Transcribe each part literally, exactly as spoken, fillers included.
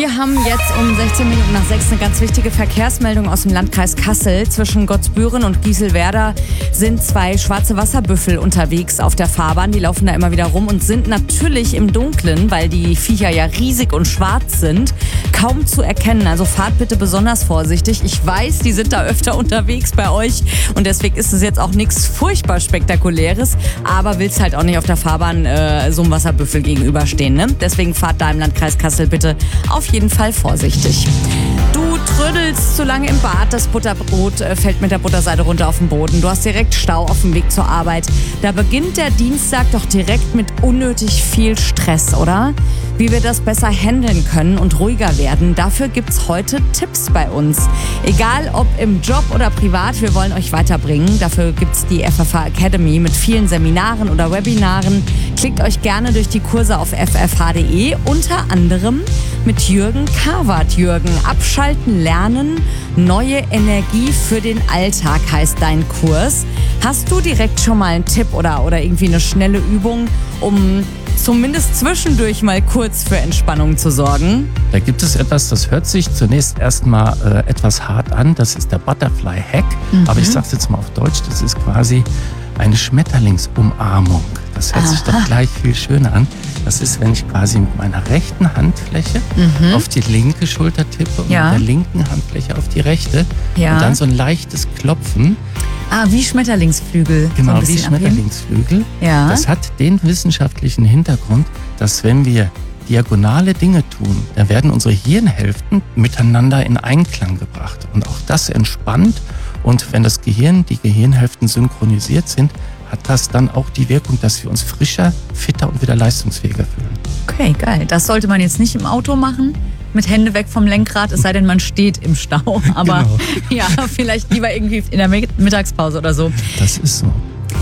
Wir haben jetzt um sechzehn Minuten nach sechs eine ganz wichtige Verkehrsmeldung aus dem Landkreis Kassel. Zwischen Gottsbüren und Gieselwerder sind zwei schwarze Wasserbüffel unterwegs auf der Fahrbahn. Die laufen da immer wieder rum und sind natürlich im Dunkeln, weil die Viecher ja riesig und schwarz sind, kaum zu erkennen. Also fahrt bitte besonders vorsichtig. Ich weiß, die sind da öfter unterwegs bei euch und deswegen ist es jetzt auch nichts furchtbar Spektakuläres, aber willst halt auch nicht auf der Fahrbahn äh, so einem Wasserbüffel gegenüberstehen, ne? Deswegen fahrt da im Landkreis Kassel bitte auf jeden Fall vorsichtig. Du trödelst zu lange im Bad, das Butterbrot äh, fällt mit der Butterseite runter auf den Boden. Du hast direkt Stau auf dem Weg zur Arbeit. Da beginnt der Dienstag doch direkt mit unnötig viel Stress, oder? Wie wir das besser handeln können und ruhiger werden, dafür gibt's heute Tipps bei uns. Egal ob im Job oder privat, wir wollen euch weiterbringen. Dafür gibt's die F F H Academy mit vielen Seminaren oder Webinaren. Klickt euch gerne durch die Kurse auf f f h punkt d e, unter anderem mit Jürgen Karwart. Jürgen, abschalten lernen, neue Energie für den Alltag heißt dein Kurs. Hast du direkt schon mal einen Tipp oder, oder irgendwie eine schnelle Übung, um zumindest zwischendurch mal kurz für Entspannung zu sorgen? Da gibt es etwas, das hört sich zunächst erstmal äh, etwas hart an. Das ist der Butterfly Hack. Mhm. Aber ich sage es jetzt mal auf Deutsch, das ist quasi eine Schmetterlingsumarmung. Das hört Aha. sich doch gleich viel schöner an. Das ist, wenn ich quasi mit meiner rechten Handfläche mhm. auf die linke Schulter tippe und ja. mit der linken Handfläche auf die rechte. Ja. Und dann so ein leichtes Klopfen. Ah, wie Schmetterlingsflügel. Genau, so wie Schmetterlingsflügel. Ja. Das hat den wissenschaftlichen Hintergrund, dass wenn wir diagonale Dinge tun, dann werden unsere Hirnhälften miteinander in Einklang gebracht. Und auch das entspannt. Und wenn das Gehirn, die Gehirnhälften synchronisiert sind, hat das dann auch die Wirkung, dass wir uns frischer, fitter und wieder leistungsfähiger fühlen. Okay, geil. Das sollte man jetzt nicht im Auto machen, mit Hände weg vom Lenkrad, es sei denn, man steht im Stau. Aber genau. ja, vielleicht lieber irgendwie in der Mittagspause oder so. Das ist so.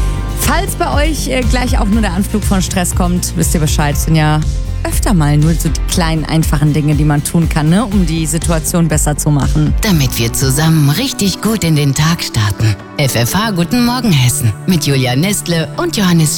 Falls bei euch äh, gleich auch nur der Anflug von Stress kommt, wisst ihr Bescheid, es sind ja öfter mal nur so die kleinen, einfachen Dinge, die man tun kann, ne, um die Situation besser zu machen. Damit wir zusammen richtig gut in den Tag starten. F F H Guten Morgen Hessen mit Julia Nestle und Johannes